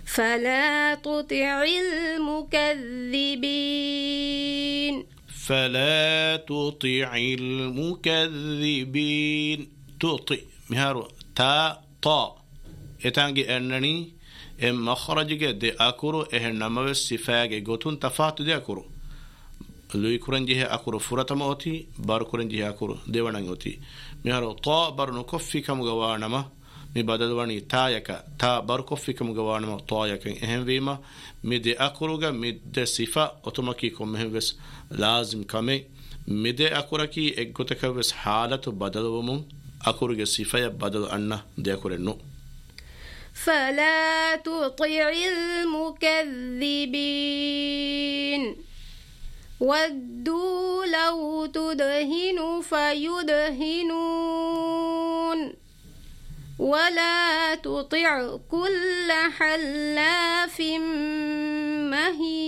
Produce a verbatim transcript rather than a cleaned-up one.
فلا تطع المكذبين فلا تطع المكذبين تطع مهارو تا طا اتانجي انني ام مخرجك دي اكرو اهنما بالصفاق قوتون تفات دي اكرو لوي كورنجي اكرو فرتم اوتي بار كورنجي اكرو ديوانان اوتي مهارو طا بار نكفي كم غوانما مي بدل واني تا يكا تا بار كفي كم غوانما طا يكا اهم ويما مي دي اكروغا مي دي صفا اوتوماكي كم مهم بس لازم كمي مي دي اكوركي اگوتك بس حالة بدل ومن اكروغا صفا بدل انا دي اكورنو فلا تطع المكذبين ودوا لو تدهن فيدهنون ولا تطع كل حلاف مهين